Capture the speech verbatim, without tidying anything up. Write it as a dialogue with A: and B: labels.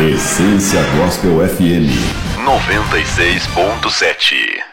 A: Essência Gospel F M
B: noventa e seis ponto sete.